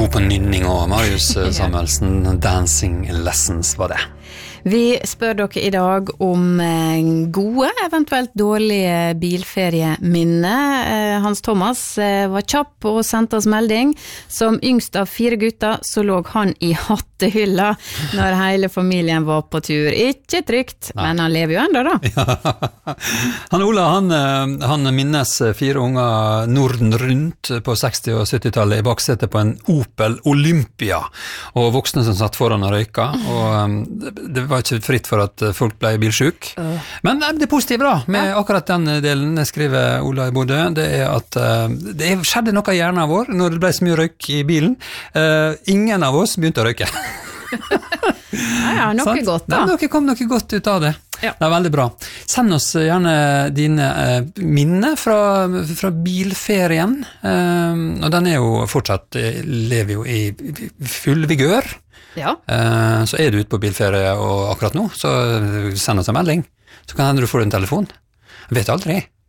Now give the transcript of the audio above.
god på nynning og Marius Samuelsen, Dancing Lessons var det. Vi spør dere i dag om gode, eventuelt dårlige bilferieminner. Hans Thomas var kjapp og sendte oss melding. Som yngst av 4 gutter så lå han i hattehylla når hele familien var på tur. Ikke trygt, men han lever jo enda da. Ja. Han Ola, han minnes 4 unger Norden rundt på 60- og 70-tallet i baksetet på en Opel Olympia, og voksne som satt foran og røyka, og det var ikke fritt for at folk ble bilsjuk. Men det positive da, med akkurat den delen, skriver Ola i Bodø, det at det skjedde noe i hjernen vår når det ble så mye røyk i bilen. Ingen av oss begynte å røyke. Ja, noe godt da. Det kom noe godt ut av det. Ja. Det er veldig bra. Send oss gjerne dine minner fra bilferien, og den jo fortsatt, lever jo i full vigør. Ja. Så du ute på bilferie og akkurat nå, så send oss en melding. Så kan hende du får en telefon. Jeg vet aldri.